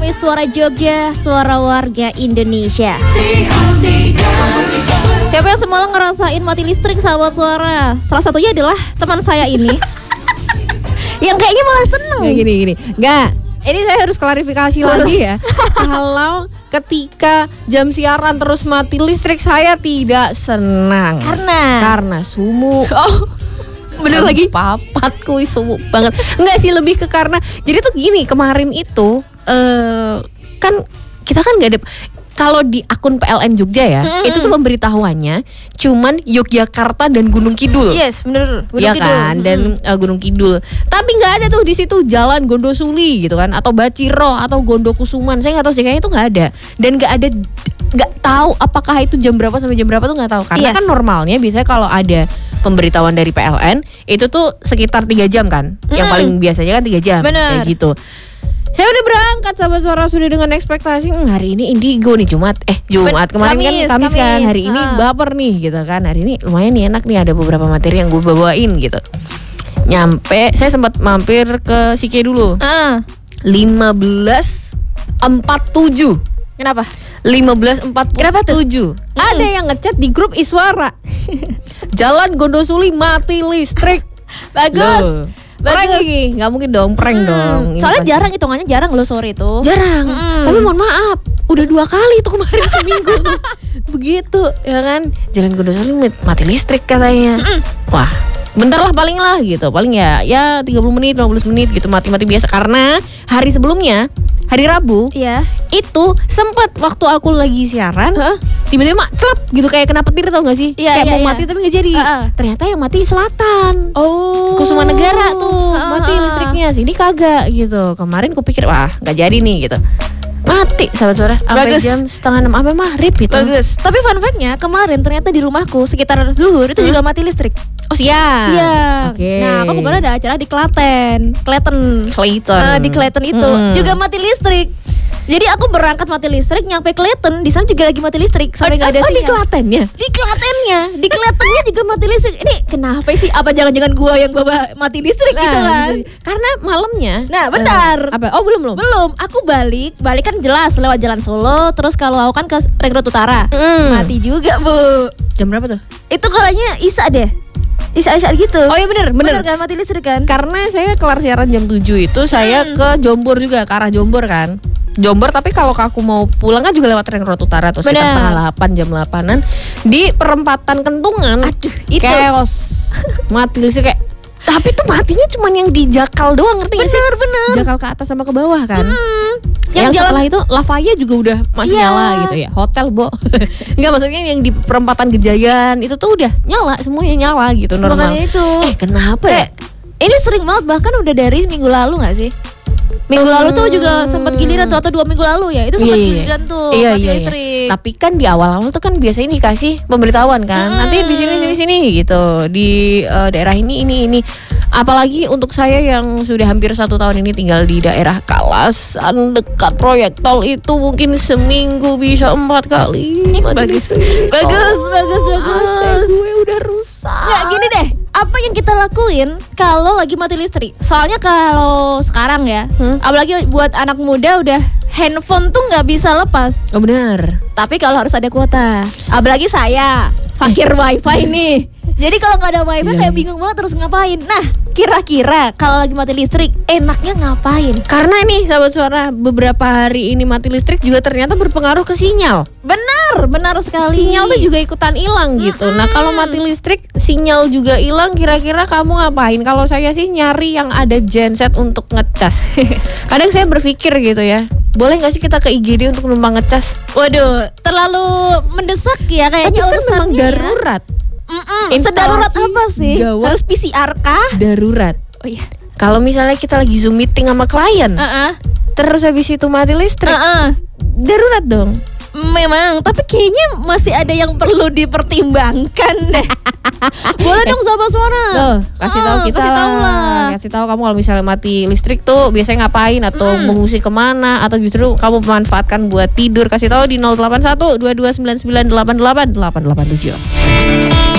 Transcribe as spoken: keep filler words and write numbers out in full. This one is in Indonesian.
ini Suara Jogja, suara warga Indonesia. Siapa yang semalam ngerasain mati listrik sahabat suara? Salah satunya adalah teman saya ini. Yang kayaknya malah seneng. Nggak, gini gini. Nggak, ini saya harus klarifikasi lagi ya. Kalau ketika jam siaran terus mati listrik, saya tidak senang. Karena Karena sumuk. Oh, bener lagi. Papat kuy sumuk banget. Enggak sih, lebih ke karena jadi tuh gini, kemarin itu uh, kan kita kan nggak ada. Kalau di akun P L N Jogja ya, mm-hmm. itu tuh pemberitahuannya cuman Yogyakarta dan Gunung Kidul. Yes, bener. Gunung ya Kidul. kan, dan mm-hmm. uh, Gunung Kidul. Tapi nggak ada tuh di situ Jalan Gondosuli gitu kan, atau Baciro atau Gondokusuman. Saya nggak tahu sih, kayaknya itu nggak ada. Dan nggak ada, nggak tahu apakah itu jam berapa sampai jam berapa tuh nggak tahu. Karena yes. kan normalnya biasanya kalau ada pemberitahuan dari P L N itu tuh sekitar tiga jam kan, mm-hmm. yang paling biasanya kan tiga jam. Bener. Kayak gitu. Saya udah berangkat sama suara sudah dengan ekspektasi hmm, hari ini Indigo nih Jumat eh Jumat kemarin Kamis, kan Kamis, Kamis kan hari ini baper nih gitu kan, hari ini lumayan nih enak nih ada beberapa materi yang gue bawain gitu. Nyampe saya sempat mampir ke Sike dulu. Uh. lima belas empat puluh tujuh. Kenapa? lima belas empat puluh tujuh. Kenapa tuh? Mm. Ada yang ngechat di grup Iswara. Jalan Gondosuli mati listrik. Bagus. Loh. Prank lagi, nggak mungkin dong prank hmm, dong. Soalnya jarang, hitungannya jarang loh sore itu. Jarang. Hmm. Tapi mohon maaf, udah dua kali tuh kemarin seminggu. Begitu, ya kan? Jalan Gondosuli mati listrik katanya. Hmm. Wah, bentar lah paling lah gitu. Paling ya, ya tiga puluh menit, lima belas menit gitu mati-mati biasa. Karena hari sebelumnya, hari Rabu, iya. itu sempat waktu aku lagi siaran, huh? tiba-tiba celap gitu kayak kena petir, tau gak sih? Iya, kayak iya, mau iya. mati tapi gak jadi. Uh-uh. Ternyata yang mati selatan. Oh. Kusuman Negara tuh uh-uh. mati listriknya, sini kagak gitu. Kemarin kupikir wah gak jadi nih gitu. Mati sahabat suara sampai jam setengah enam sampai maghrib gitu. Bagus. Tapi fun fact-nya kemarin ternyata di rumahku sekitar zuhur itu hmm? juga mati listrik. Oh siang. Siang. Okay. Nah, aku kemarin ada acara di Klaten, Klaten. Clayton. Nah, di Klaten itu hmm. juga mati listrik. Jadi aku berangkat mati listrik, nyampe Klaten, di sana juga lagi mati listrik sampai nggak oh, ada oh, sinyal. di Klatennya? Di Klatennya, di Klatennya juga mati listrik. Ini kenapa sih? Apa jangan-jangan gua yang bawa mati listrik nah, gitu kan? Karena malamnya. Nah, bentar. Uh, apa? Oh belum belum. Belum. Aku balik, balik kan jelas lewat Jalan Solo. Terus kalau aku kan ke Ring Road Utara, mm. mati juga bu. Jam berapa tuh? Itu kayaknya Isa deh. Isa-isa gitu. Oh iya bener, bener Bener kan mati listrik kan? Karena saya kelar siaran jam tujuh itu saya hmm. ke Jombor juga, ke arah Jombor kan. Jombor, tapi kalau aku mau pulang kan juga lewat Ring Road Utara tuh sekitar setengah delapan, jam delapanan di perempatan Kentungan. Aduh, itu chaos. Mati listrik kayak. Tapi tuh matinya cuman yang di Jakal doang, ngerti gak sih? Bener, bener. Jakal ke atas sama ke bawah kan. Hmm. Yang, yang setelah itu Lavaya juga udah masih yeah. nyala gitu ya. Hotel Bo. Enggak, maksudnya yang di perempatan Gejayan itu tuh udah nyala, semuanya nyala gitu normal. Makanya itu. Eh kenapa ya? Ini sering banget, bahkan udah dari minggu lalu gak sih? Minggu hmm. lalu tuh juga sempat giliran tuh, atau dua minggu lalu ya, itu sempat iya, giliran tuh iya, mati iya, listrik. Iya. Tapi kan di awal-awal tuh kan biasanya dikasih pemberitahuan kan, hmm. nanti di sini sini sini gitu di uh, daerah ini ini ini. Apalagi untuk saya yang sudah hampir satu tahun ini tinggal di daerah Kalasan dekat proyek tol itu mungkin seminggu bisa empat kali. Bagus, bagus, oh, bagus, bagus. A C gue udah rusak. Nggak, gini deh, apa yang kita lakuin kalau lagi mati listrik? Soalnya kalau sekarang ya, hmm? apalagi buat anak muda udah handphone tuh nggak bisa lepas. Oh benar. Tapi kalau harus ada kuota, apalagi saya fakir wifi nih. Jadi kalau nggak ada wifi kayak bingung banget terus ngapain. Nah, kira-kira kalau lagi mati listrik enaknya ngapain? Karena nih sahabat suara, beberapa hari ini mati listrik juga ternyata berpengaruh ke sinyal. Benar, benar sekali. Sinyal tuh juga ikutan hilang gitu. Mm-hmm. Nah kalau mati listrik sinyal juga hilang, kira-kira kamu ngapain? Kalau saya sih nyari yang ada genset untuk ngecas. Kadang saya berpikir gitu ya, boleh nggak sih kita ke I G D untuk numpang ngecas? Waduh, terlalu mendesak ya kayaknya urusannya. Kan memang darurat. Mm-mm. Sedarurat apa sih? Gawat. Harus P C R kah? Darurat. Oh iya. Kalau misalnya kita lagi Zoom meeting sama klien, uh-uh. terus habis itu mati listrik, uh-uh. darurat dong. Memang, tapi kayaknya masih ada yang perlu dipertimbangkan deh. Boleh dong sahabat suara. Tuh, kasih tahu oh, kita kasih tahu lah. Kasih tahu kamu kalau misalnya mati listrik tuh biasanya ngapain, atau mm. mengungsi kemana, atau justru kamu memanfaatkan buat tidur. Kasih tahu di nol delapan satu dua dua sembilan sembilan delapan delapan delapan delapan tujuh.